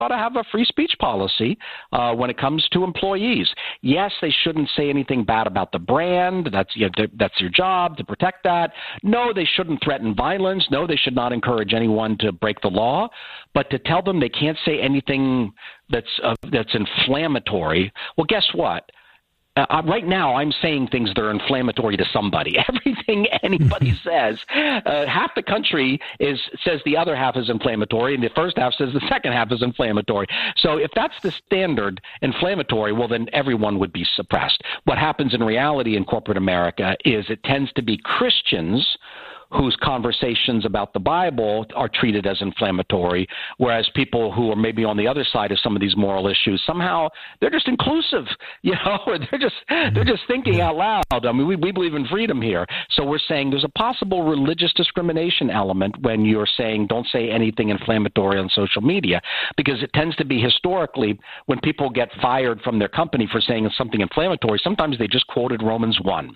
ought to have a free speech policy when it comes to employees. Yes, they shouldn't say anything bad about the brand. That's your job to protect that. No, they shouldn't threaten violence. No, they should not encourage anyone to break the law. But to tell them they can't say anything that's inflammatory, well, guess what? Right now, I'm saying things that are inflammatory to somebody. Everything anybody says, half the country says the other half is inflammatory, and the first half says the second half is inflammatory. So if that's the standard, inflammatory, well, then everyone would be suppressed. What happens in reality in corporate America is it tends to be Christians whose conversations about the Bible are treated as inflammatory, whereas people who are maybe on the other side of some of these moral issues, somehow they're just inclusive, or they're just thinking out loud. I mean, we believe in freedom here. So we're saying there's a possible religious discrimination element when you're saying don't say anything inflammatory on social media, because it tends to be historically when people get fired from their company for saying something inflammatory, sometimes they just quoted Romans 1.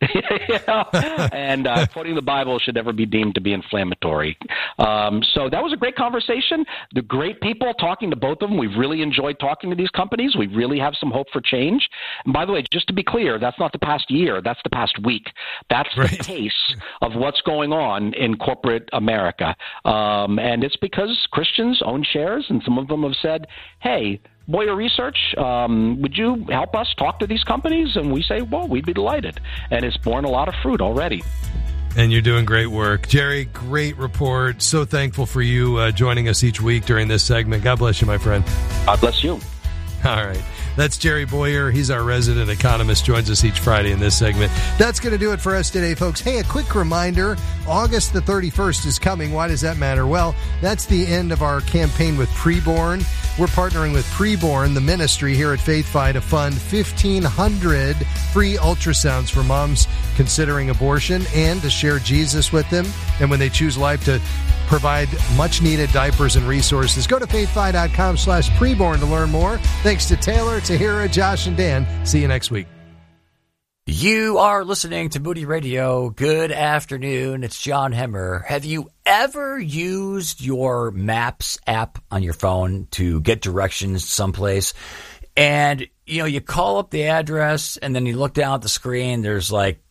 And quoting the Bible should never be deemed to be inflammatory. So that was a great conversation. The great people talking to both of them. We've really enjoyed talking to these companies. We really have some hope for change. And by the way, just to be clear, that's not the past year. That's the past week. That's right. The pace of what's going on in corporate America. And it's because Christians own shares, and some of them have said, hey, Boyer Research, would you help us talk to these companies? And we say, well, we'd be delighted. And it's borne a lot of fruit already. And you're doing great work. Jerry, great report. So thankful for you joining us each week during this segment. God bless you, my friend. God bless you. All right. That's Jerry Boyer. He's our resident economist, joins us each Friday in this segment. That's going to do it for us today, folks. Hey, a quick reminder, August the 31st is coming. Why does that matter? Well, that's the end of our campaign with Preborn. We're partnering with Preborn, the ministry here at FaithFi, to fund 1,500 free ultrasounds for moms considering abortion and to share Jesus with them. And when they choose life, to provide much-needed diapers and resources. Go to faithfi.com/preborn to learn more. Thanks to Taylor, Tahira, Josh, and Dan. See you next week. You are listening to Moody Radio. Good afternoon. It's John Hemmer. Have you ever used your Maps app on your phone to get directions someplace? And, you call up the address and then you look down at the screen. There's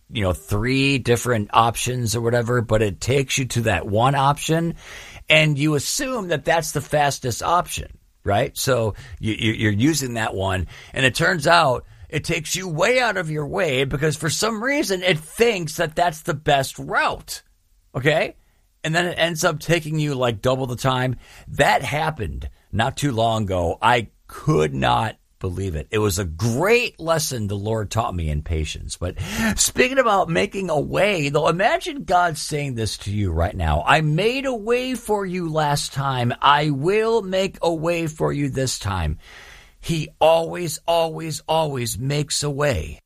3 different options or whatever, but it takes you to that one option and you assume that that's the fastest option, right? So you're using that one, and it turns out it takes you way out of your way because for some reason it thinks that that's the best route, okay? And then it ends up taking you double the time. That happened not too long ago. I could not believe it. It was a great lesson the Lord taught me in patience. But speaking about making a way, though, imagine God saying this to you right now. I made a way for you last time. I will make a way for you this time. He always, always, always makes a way.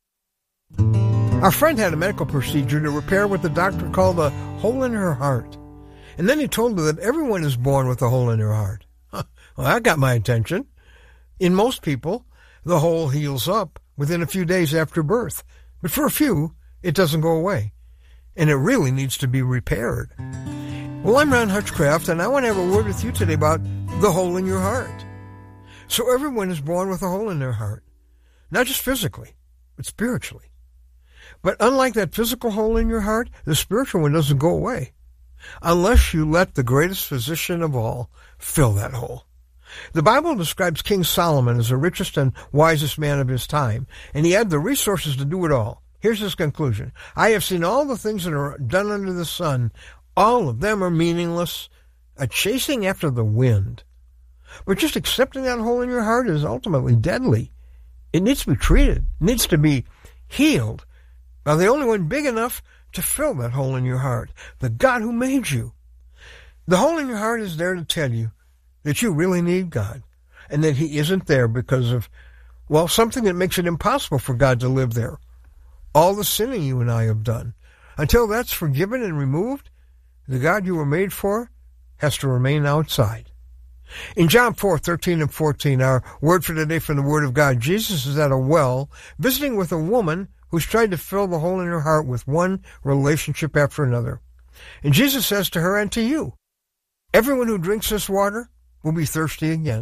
Our friend had a medical procedure to repair what the doctor called a hole in her heart. And then he told her that everyone is born with a hole in their heart. Well, that got my attention. In most people, the hole heals up within a few days after birth. But for a few, it doesn't go away. And it really needs to be repaired. Well, I'm Ron Hutchcraft, and I want to have a word with you today about the hole in your heart. So everyone is born with a hole in their heart. Not just physically, but spiritually. But unlike that physical hole in your heart, the spiritual one doesn't go away. Unless you let the greatest physician of all fill that hole. The Bible describes King Solomon as the richest and wisest man of his time, and he had the resources to do it all. Here's his conclusion. I have seen all the things that are done under the sun. All of them are meaningless, a chasing after the wind. But just accepting that hole in your heart is ultimately deadly. It needs to be treated. It needs to be healed by the only one big enough to fill that hole in your heart, the God who made you. The hole in your heart is there to tell you that you really need God, and that he isn't there because of, something that makes it impossible for God to live there. All the sinning you and I have done. Until that's forgiven and removed, the God you were made for has to remain outside. In John 4:13 and 14, our word for today from the Word of God, Jesus is at a well, visiting with a woman who's tried to fill the hole in her heart with one relationship after another. And Jesus says to her and to you, everyone who drinks this water will be thirsty again.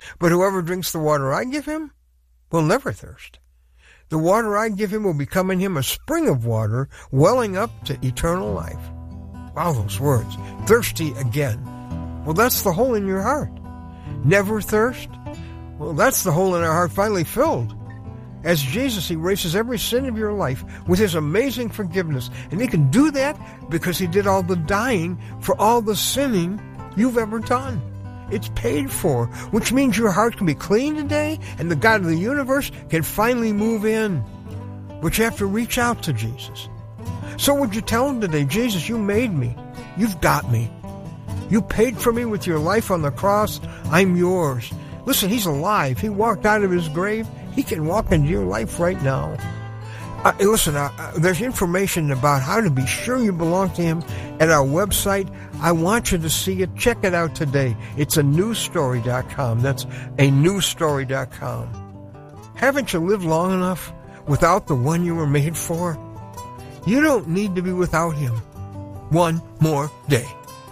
But whoever drinks the water I give him will never thirst. The water I give him will become in him a spring of water welling up to eternal life. Wow, those words. Thirsty again. Well, that's the hole in your heart. Never thirst? Well, that's the hole in our heart finally filled. As Jesus erases every sin of your life with his amazing forgiveness. And he can do that because he did all the dying for all the sinning you've ever done. It's paid for, which means your heart can be clean today and the God of the universe can finally move in. But you have to reach out to Jesus. So would you tell him today, Jesus, you made me. You've got me. You paid for me with your life on the cross. I'm yours. Listen, he's alive. He walked out of his grave. He can walk into your life right now. There's information about how to be sure you belong to him at our website. I want you to see it. Check it out today. It's anewstory.com. That's anewstory.com. Haven't you lived long enough without the one you were made for? You don't need to be without him one more day.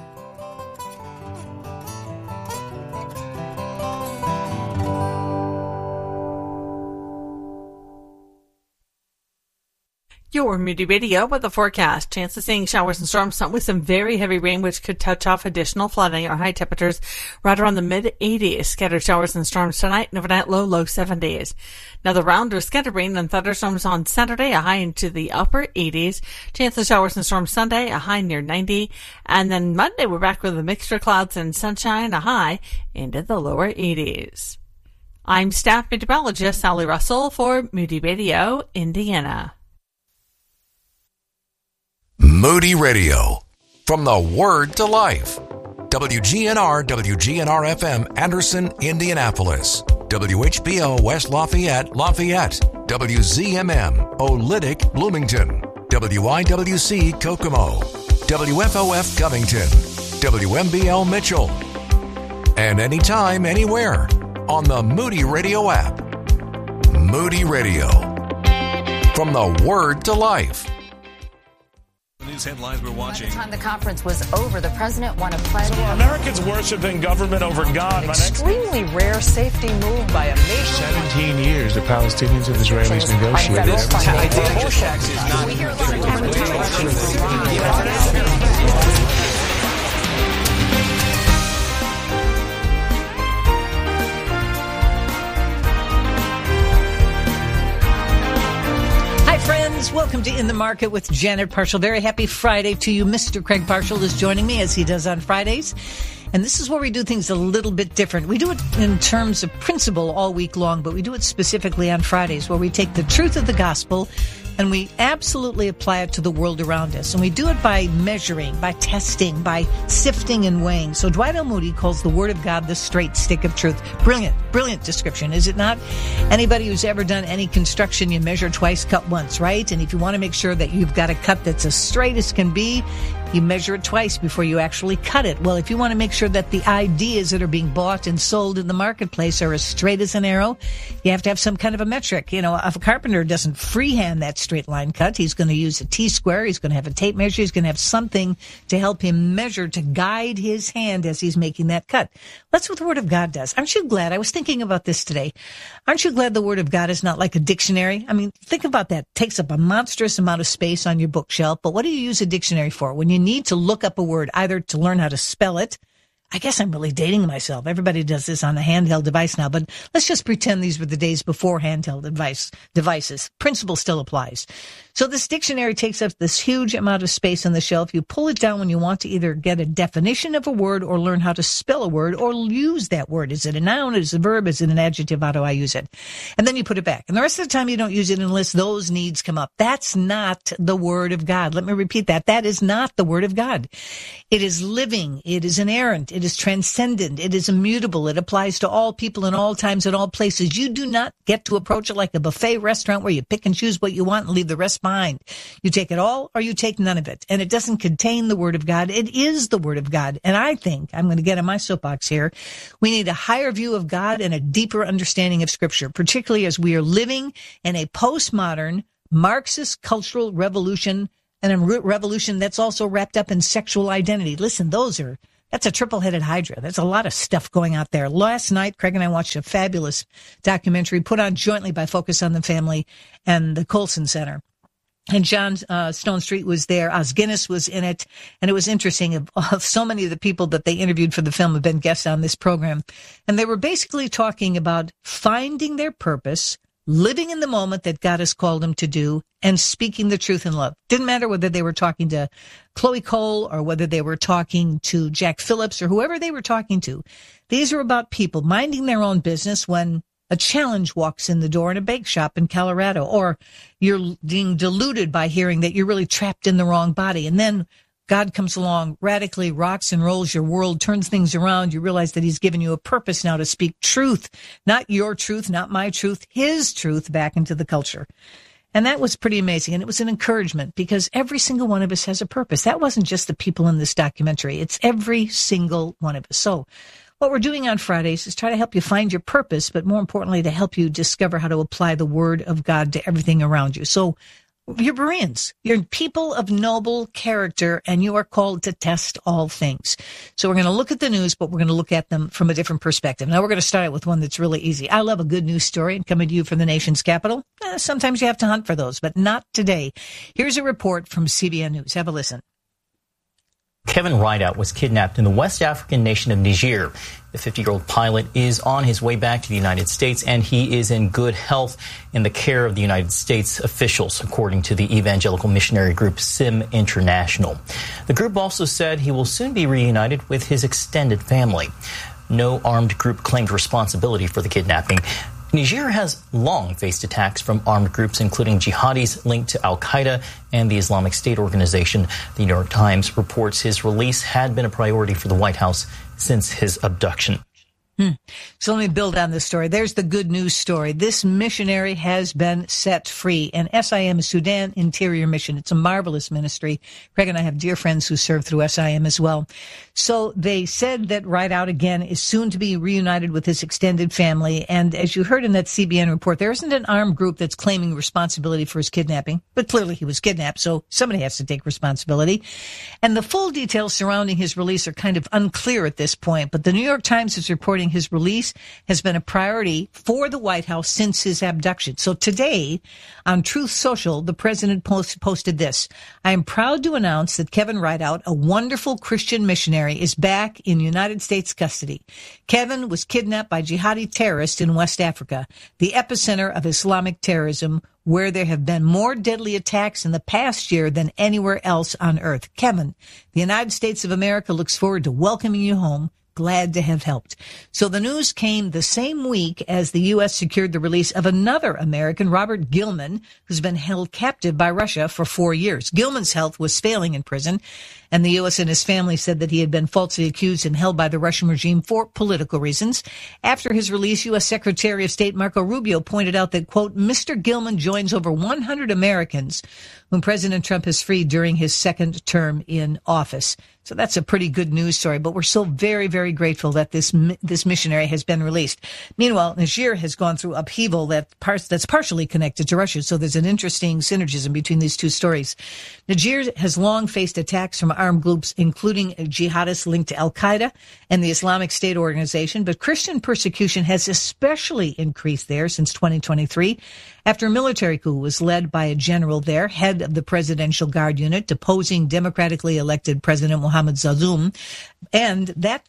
Your Moody Radio with the forecast. Chance of seeing showers and storms with some very heavy rain, which could touch off additional flooding. Our high temperatures right around the mid-80s. Scattered showers and storms tonight, and overnight low 70s. Now the rounder scattered rain and thunderstorms on Saturday, a high into the upper 80s. Chance of showers and storms Sunday, a high near 90. And then Monday we're back with a mixture of clouds and sunshine, a high into the lower 80s. I'm staff meteorologist Sally Russell for Moody Radio, Indiana. Moody Radio, from the Word to Life. WGNR, WGNR-FM, Anderson, Indianapolis. WHBO, West Lafayette, WZMM, Olytic, Bloomington. WIWC, Kokomo. WFOF, Covington. WMBL, Mitchell. And anytime, anywhere, on the Moody Radio app. Moody Radio, from the Word to Life. News headlines we're watching. By the time the conference was over, the president won a pledge. So Americans worshiping government over God. An extremely rare safety move by a nation. 17 years the Palestinians and Israelis negotiated. We hear a lot of friends, welcome to In the Market with Janet Parshall. Very happy Friday to you. Mr. Craig Parshall is joining me as he does on Fridays. And this is where we do things a little bit different. We do it in terms of principle all week long, but we do it specifically on Fridays, where we take the truth of the gospel and we absolutely apply it to the world around us. And we do it by measuring, by testing, by sifting and weighing. So Dwight L. Moody calls the Word of God the straight stick of truth. Brilliant, brilliant description, is it not? Anybody who's ever done any construction, you measure twice, cut once, right? And if you want to make sure that you've got a cut that's as straight as can be, you measure it twice before you actually cut it. Well, if you want to make sure that the ideas that are being bought and sold in the marketplace are as straight as an arrow, you have to have some kind of a metric. You know, if a carpenter doesn't freehand that straight line cut, he's going to use a T-square, he's going to have a tape measure, he's going to have something to help him measure, to guide his hand as he's making that cut. That's what the Word of God does. Aren't you glad? I was thinking about this today. Aren't you glad the Word of God is not like a dictionary? I mean, think about that. It takes up a monstrous amount of space on your bookshelf, but what do you use a dictionary for? When you need to look up a word, either to learn how to spell it. I guess I'm really dating myself. Everybody does this on a handheld device now, but let's just pretend these were the days before handheld devices. Principle still applies. So this dictionary takes up this huge amount of space on the shelf. You pull it down when you want to either get a definition of a word or learn how to spell a word or use that word. Is it a noun? Is it a verb? Is it an adjective? How do I use it? And then you put it back. And the rest of the time you don't use it unless those needs come up. That's not the Word of God. Let me repeat that. That is not the Word of God. It is living. It is inerrant. It is transcendent. It is immutable. It applies to all people in all times and all places. You do not get to approach it like a buffet restaurant where you pick and choose what you want and leave the rest behind. You take it all or you take none of it. And it doesn't contain the Word of God. It is the Word of God. And I think, I'm going to get on my soapbox here, we need a higher view of God and a deeper understanding of Scripture, particularly as we are living in a postmodern Marxist cultural revolution, and a revolution that's also wrapped up in sexual identity. Listen, those are That's a triple-headed hydra. There's a lot of stuff going out there. Last night, Craig and I watched a fabulous documentary put on jointly by Focus on the Family and the Colson Center. And John Stone Street was there. Os Guinness was in it. And it was interesting. Of so many of the people that they interviewed for the film have been guests on this program. And they were basically talking about finding their purpose, living in the moment that God has called them to do, and speaking the truth in love. Didn't matter whether they were talking to Chloe Cole or whether they were talking to Jack Phillips or whoever they were talking to. These are about people minding their own business when a challenge walks in the door in a bake shop in Colorado, or you're being deluded by hearing that you're really trapped in the wrong body. And then God comes along, radically rocks and rolls your world, turns things around. You realize that he's given you a purpose now to speak truth, not your truth, not my truth, his truth back into the culture. And that was pretty amazing. And it was an encouragement because every single one of us has a purpose. That wasn't just the people in this documentary. It's every single one of us. So what we're doing on Fridays is try to help you find your purpose, but more importantly, to help you discover how to apply the word of God to everything around you. So you're Bereans. You're people of noble character, and you are called to test all things. So we're going to look at the news, but we're going to look at them from a different perspective. Now, we're going to start out with one that's really easy. I love a good news story, and coming to you from the nation's capital, sometimes you have to hunt for those, but not today. Here's a report from CBN News. Have a listen. Kevin Rideout was kidnapped in the West African nation of Niger. The 50-year-old pilot is on his way back to the United States, and he is in good health in the care of the United States officials, according to the evangelical missionary group SIM International. The group also said he will soon be reunited with his extended family. No armed group claimed responsibility for the kidnapping. Niger has long faced attacks from armed groups, including jihadis linked to al-Qaeda and the Islamic State organization. The New York Times reports his release had been a priority for the White House since his abduction. So let me build on this story. There's the good news story. This missionary has been set free. And SIM is Sudan Interior Mission. It's a marvelous ministry. Craig and I have dear friends who serve through SIM as well. So they said that Rideout again is soon to be reunited with his extended family. And as you heard in that CBN report, there isn't an armed group that's claiming responsibility for his kidnapping. But clearly he was kidnapped, so somebody has to take responsibility. And the full details surrounding his release are kind of unclear at this point. But the New York Times is reporting his release has been a priority for the White House since his abduction. So today on Truth Social, the president posted this. I am proud to announce that Kevin Rideout, a wonderful Christian missionary, is back in United States custody. Kevin was kidnapped by jihadi terrorists in West Africa, the epicenter of Islamic terrorism, where there have been more deadly attacks in the past year than anywhere else on earth. Kevin, the United States of America looks forward to welcoming you home. Glad to have helped. So the news came the same week as the U.S. secured the release of another American, Robert Gilman, who's been held captive by Russia for 4 years. Gilman's health was failing in prison, and the U.S. and his family said that he had been falsely accused and held by the Russian regime for political reasons. After his release, U.S. Secretary of State Marco Rubio pointed out that, quote, Mr. Gilman joins over 100 Americans whom President Trump has freed during his second term in office. So that's a pretty good news story, but we're so very, very grateful that this missionary has been released. Meanwhile, Niger has gone through upheaval that's partially connected to Russia, so there's an interesting synergism between these two stories. Niger has long faced attacks from armed groups, including jihadists linked to al-Qaeda and the Islamic State organization, but Christian persecution has especially increased there since 2023 after a military coup was led by a general there, head of the Presidential Guard Unit, deposing democratically elected President Mohamed Bazoum. And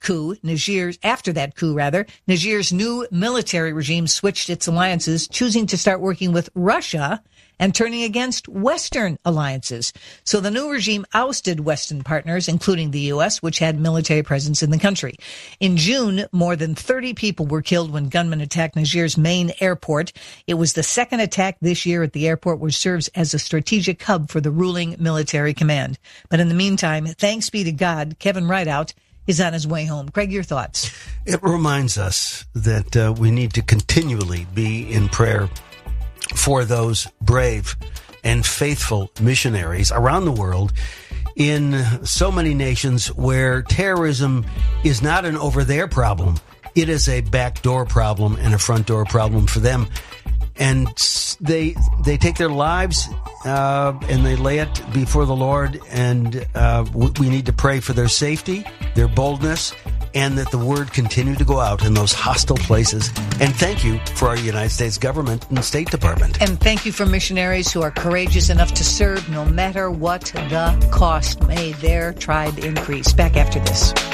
after that coup, Niger's new military regime switched its alliances, choosing to start working with Russia and turning against Western alliances. So the new regime ousted Western partners, including the U.S., which had military presence in the country. In June, more than 30 people were killed when gunmen attacked Niger's main airport. It was the second attack this year at the airport, which serves as a strategic hub for the ruling military command. But in the meantime, thanks be to God, Kevin Rideout is on his way home. Craig, your thoughts? It reminds us that we need to continually be in prayer for those brave and faithful missionaries around the world in so many nations where terrorism is not an over there problem. It is a backdoor problem and a front door problem for them. and they take their lives and they lay it before the Lord, and we need to pray for their safety, their boldness, and that the word continue to go out in those hostile places. And thank you for our United States government and State Department. And thank you for missionaries who are courageous enough to serve no matter what the cost. May their tribe increase. Back after this.